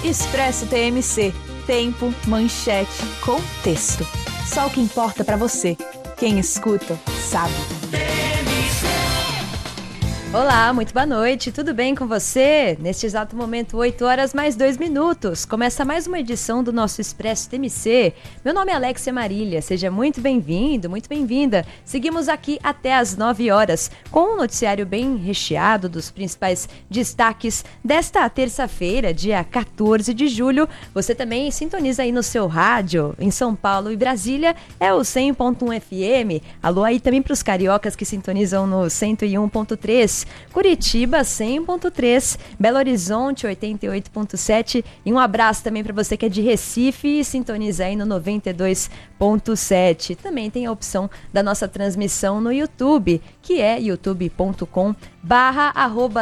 Expresso TMC. Tempo, manchete, contexto. Só o que importa pra você. Quem escuta, sabe. Olá, muito boa noite, tudo bem com você? Neste exato momento, 8 horas mais 2 minutos. Começa mais uma edição do nosso Expresso TMC. Meu nome é Alexia Marília, seja muito bem-vindo, muito bem-vinda. Seguimos aqui até às 9 horas, com um noticiário bem recheado dos principais destaques desta terça-feira, dia 14 de julho. Você também sintoniza aí no seu rádio, em São Paulo e Brasília, é o 100.1 FM. Alô aí também para os cariocas que sintonizam no 101.3. Curitiba 100.3, Belo Horizonte 88.7 e um abraço também para você que é de Recife e sintoniza aí no 92.7. Também tem a opção da nossa transmissão no YouTube, que é youtube.com/@